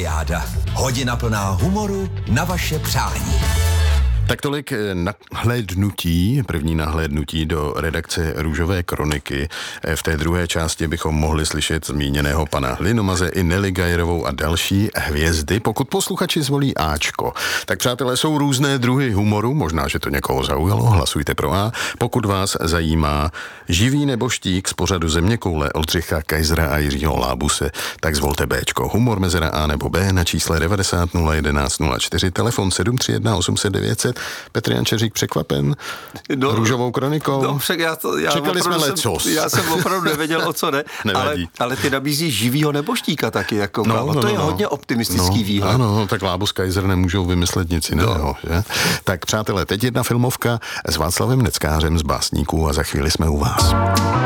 Plejáda. Hodina plná humoru na vaše přání. Tak tolik první nahlédnutí do redakce Růžové kroniky. V té druhé části bychom mohli slyšet zmíněného pana Hlinomaze i Nelly Gajerovou a další hvězdy. Pokud posluchači zvolí Ačko, tak přátelé, jsou různé druhy humoru, možná, že to někoho zaujalo, hlasujte pro A. Pokud vás zajímá živý nebo štík z pořadu Zeměkoule Oldřicha Kaisera a Jiřího Lábuse, tak zvolte Bčko. Humor mezera A nebo B na čísle 90 011 04, telefon 731 800 900. Petr Jančeřík překvapen Růžovou kronikou. No, však čekali jsme lecos. Já jsem opravdu nevěděl, o co jde, ale ty nabízí živýho neboštíka taky. Jako, to je hodně optimistický výhled. Ano, tak Lábus Kaiser nemůžou vymyslet nic jiného. Že? Tak přátelé, teď jedna filmovka s Václavem Neckářem z Básníků a za chvíli jsme u vás.